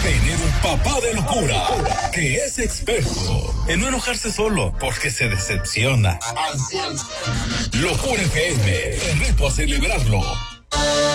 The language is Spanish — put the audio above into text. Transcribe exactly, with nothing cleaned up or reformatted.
tener un papá de locura que es experto en no enojarse solo porque se decepciona. Locura F M, te reto a celebrarlo.